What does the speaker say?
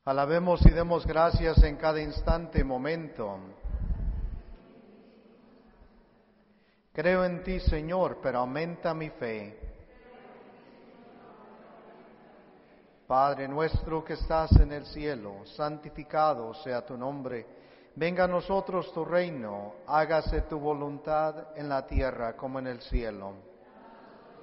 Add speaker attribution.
Speaker 1: Alabemos y demos gracias en cada instante, momento. Creo en ti, Señor, pero aumenta mi fe. Padre nuestro que estás en el cielo, santificado sea tu nombre. Venga a nosotros tu reino, hágase tu voluntad en la tierra como en el cielo.